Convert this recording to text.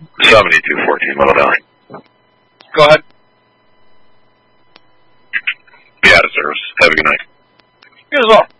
7214 Little Valley. Go ahead. Be out of service. Have a good night. You as well.